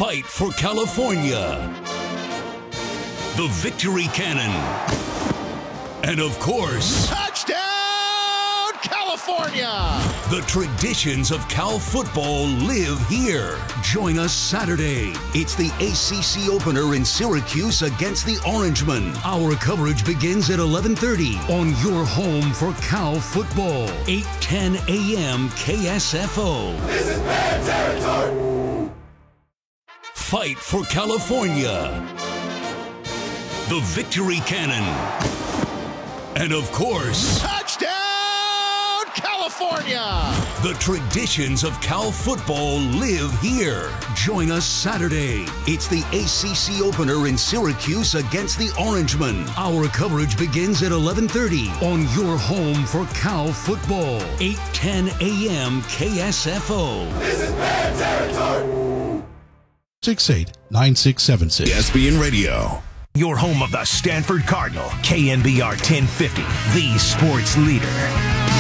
Fight for California. The Victory Cannon. And of course, touchdown, California! The traditions of Cal football live here. Join us Saturday. It's the ACC opener in Syracuse against the Orangemen. Our coverage begins at 11:30 on your home for Cal football. 8:10 a.m. KSFO. This is bad territory. Fight for California. The Victory Cannon. And of course, touchdown, California! The traditions of Cal football live here. Join us Saturday. It's the ACC opener in Syracuse against the Orangemen. Our coverage begins at 11:30 on your home for Cal football. 8:10 a.m. KSFO. This is bad territory. 689676. ESPN Radio. Your home of the Stanford Cardinal, KNBR 1050, the sports leader.